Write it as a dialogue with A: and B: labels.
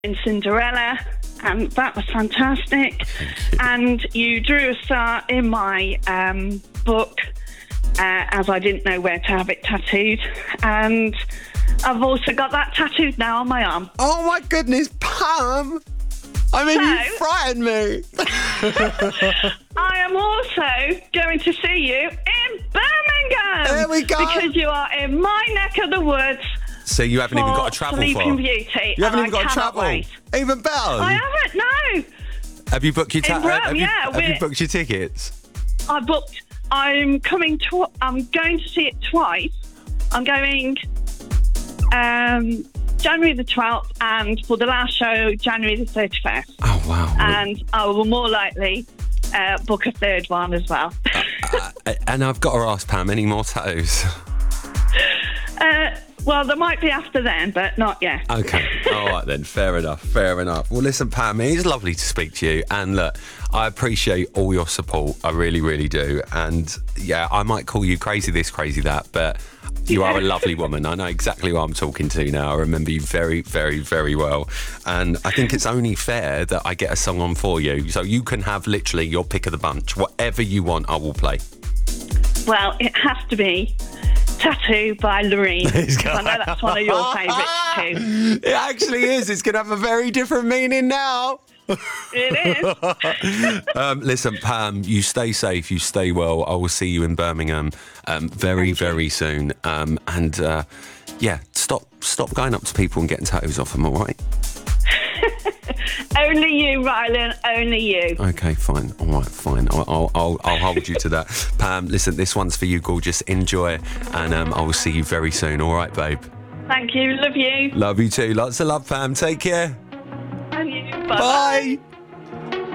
A: in Cinderella, and that was fantastic. And you drew a star in my book, as I didn't know where to have it tattooed. And I've also got that tattooed now on my arm.
B: Oh my goodness, Pam! I mean, you frightened me.
A: I am also going to see you in Birmingham.
B: There we go.
A: Because you are in my neck of the woods.
B: So you haven't even got to travel
A: Sleeping
B: for.
A: Beauty.
B: You haven't even got to
A: cannot
B: travel.
A: wait.
B: Even better.
A: I haven't. No.
B: Have you booked your
A: Rome,
B: have you booked your tickets?
A: I booked. I'm going to see it twice. I'm going January the 12th, and for the last show, January the 31st.
B: Oh, wow.
A: And I will more likely book a third one as well.
B: And I've got to ask, Pam, any more tattoos?
A: Well, there might be after then, but not yet.
B: Okay. All right, then. Fair enough. Well, listen, Pam, it's lovely to speak to you. And look, I appreciate all your support. I really, really do. And yeah, I might call you crazy this, crazy that, but you are a lovely woman. I know exactly who I'm talking to now. I remember you very, very, very well. And I think it's only fair that I get a song on for you. So you can have literally your pick of the bunch. Whatever you want, I will play.
A: Well, it has to be Tattoo by Loreen. I know that's one of your favourites too.
B: It actually is. It's going to have a very different meaning now.
A: It is.
B: Listen, Pam, you stay safe, you stay well. I will see you in Birmingham very, very soon. Yeah, stop going up to people and getting tattoos off them, all right?
A: Only you, Rylan, only you.
B: Okay, fine. All right, fine. I'll hold you to that. Pam, listen, this one's for you, gorgeous. Enjoy, and I will see you very soon. All right, babe?
A: Thank you. Love you.
B: Love you too. Lots of love, Pam. Take care.
A: And you.
B: Bye.
A: Bye.